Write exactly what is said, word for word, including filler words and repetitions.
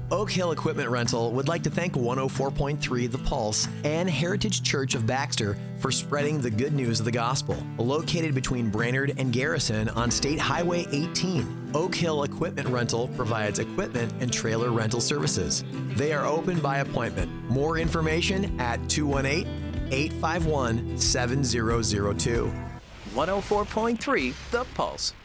Oak Hill Equipment Rental would like to thank one oh four point three The Pulse and Heritage Church of Baxter for spreading the good news of the gospel. Located between Brainerd and Garrison on State Highway eighteen, Oak Hill Equipment Rental provides equipment and trailer rental services. They are open by appointment. More information at two one eight, eight five one, seven zero zero two. one oh four point three The Pulse.